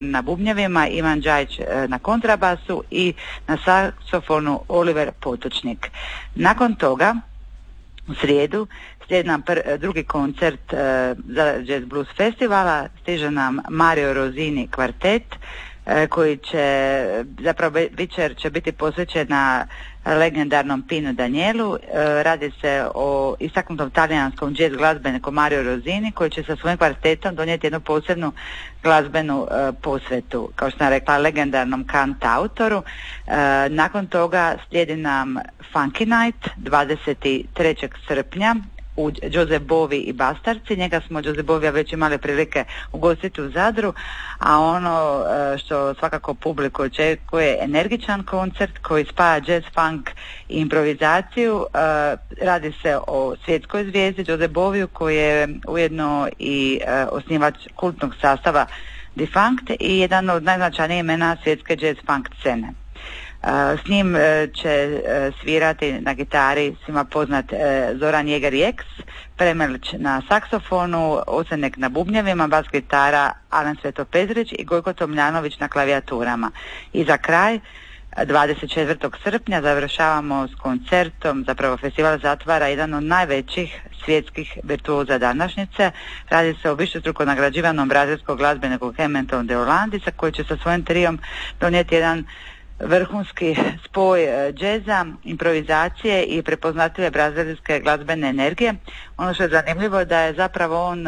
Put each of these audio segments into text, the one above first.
na bubnjevima, Ivan Đajić na kontrabasu i na saksofonu Oliver Potočnik. Nakon toga u srijedu slijedi nam drugi koncert za Jazz Blues festivala, stiže nam Mario Rosini kvartet koji će, zapravo večer će biti posvećena legendarnom Pinu Danielu. Radi se o istaknutom talijanskom jazz glazbeniku Mario Rosini koji će sa svojim kvartetom donijeti jednu posebnu glazbenu posvetu, kao što sam rekla, legendarnom kantautoru. Nakon toga slijedi nam Funky Night 23. srpnja u Joseph Bovi i Bastarci. Njega smo Joseph Bovija već imali prilike ugostiti u Zadru, a ono što svakako publiku očekuje energičan koncert koji spaja jazz, funk i improvizaciju. Radi se o svjetskoj zvijezdi Joseph Boviju koji je ujedno i osnivač kultnog sastava Defunct i jedan od najznačajnijih imena svjetske jazz funk scene. S njim će svirati na gitari svima poznat Zoran Jeger-Jeks, Premelić na saksofonu, Osenek na bubnjevima, bas gitara Alen Svetopezrić i Gojko Tomljanović na klavijaturama. I za kraj 24. srpnja završavamo s koncertom, zapravo festival zatvara jedan od najvećih svjetskih virtuoza današnjice. Radi se o višestruko nagrađivanom brazilskog glazbeniku Hamilton de Holandisa koji će sa svojim trijom donijeti jedan vrhunski spoj džeza, improvizacije i prepoznatljive brazilske glazbene energije. Ono što je zanimljivo da je zapravo on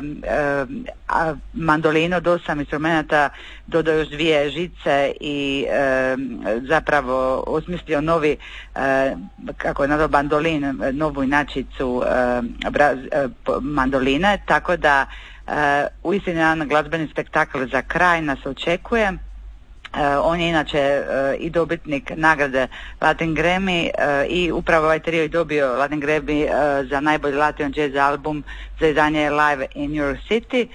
mandolinu od 8 instrumenta dodao još 2 žice i zapravo osmislio novi, kako je nazvao bandolin, novu inačicu mandoline, tako da uistinu jedan glazbeni spektakl za kraj nas očekuje. On je inače i dobitnik nagrade Latin Grammy i upravo ovaj trio je dobio Latin Grammy za najbolji Latin jazz album za izdanje Live in Your City.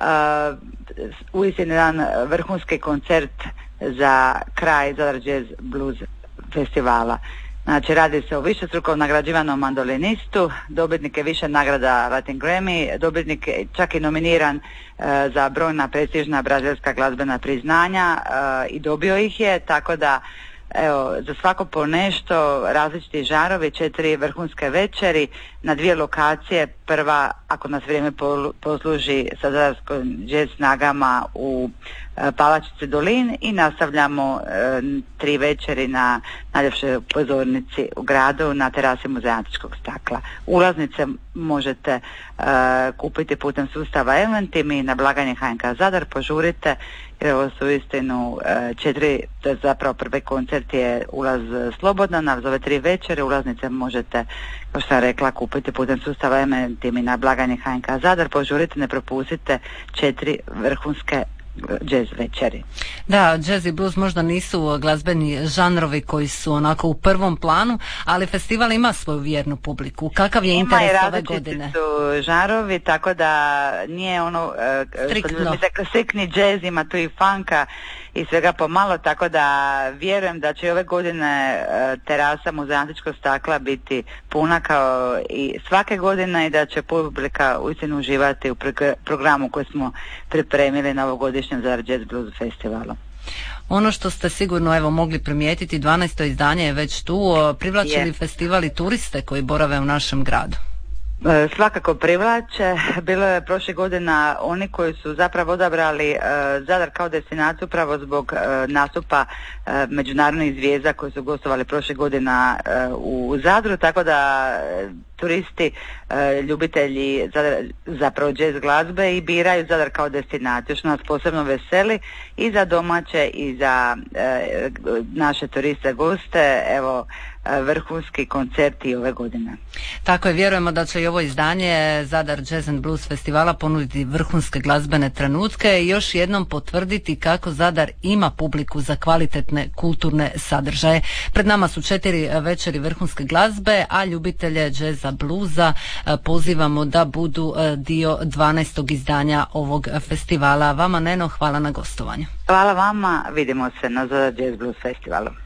Uistinu jedan vrhunski koncert za kraj Zadar Jazz Blues festivala. Znači, radi se o višestrukom nagrađivanom mandolinistu, dobitnik je više nagrada Latin Grammy, dobitnik je čak i nominiran za brojna prestižna brazilska glazbena priznanja i dobio ih je, tako da evo, za svako po nešto, različiti žarovi, 4 vrhunske večeri na 2 lokacije. Prva, ako nas vrijeme posluži, sa zadarskom jazz snagama u Palačici Dolin i nastavljamo 3 večeri na najljepšoj pozornici u gradu na terasi Muzeja antičkog stakla. Ulaznice možete kupiti putem sustava Eventim i na blagajni HNK Zadar, požurite jer ovo su uistinu 4, to je zapravo prvi koncert je ulaz slobodan, a za ove 3 večere ulaznice možete, kao što sam rekla, kupiti putem sustava Eventim i na blagajni HNK Zadar, požurite, ne propustite 4 vrhunske jazz večeri. Da, jazz i blues možda nisu glazbeni žanrovi koji su onako u prvom planu, ali festival ima svoju vjernu publiku. Kakav je interes ove godine? Su žanrovi, tako da nije ono striktni jazz, ima tu i funka i svega pomalo, tako da vjerujem da će ove godine terasa Muzeja antičkog stakla biti puna kao i svake godine i da će publika uistinu uživati u programu koji smo pripremili na ovogodišnjem Zadar Jazz Blues festivalu. Ono što ste sigurno evo mogli primijetiti, 12. izdanje je već tu, privlači li festival i turiste koji borave u našem gradu? Svakako privlače. Bilo je prošle godina oni koji su zapravo odabrali Zadar kao destinaciju upravo zbog nastupa međunarodnih zvijezda koji su gostovali prošle godina u Zadru, tako da turisti, ljubitelji zapravo jazz glazbe i biraju Zadar kao destinaciju, što nas posebno veseli i za domaće i za naše turiste, goste. Evo, vrhunski koncerti ove godine. Tako je, vjerujemo da će i ovo izdanje Zadar Jazz and Blues festivala ponuditi vrhunske glazbene trenutke i još jednom potvrditi kako Zadar ima publiku za kvalitetne kulturne sadržaje. Pred nama su 4 večeri vrhunske glazbe, a ljubitelje jazza bluza pozivamo da budu dio 12. izdanja ovog festivala. Vama, Neno, hvala na gostovanju. Hvala vama, vidimo se na Zadar Jazz Blues festivalu.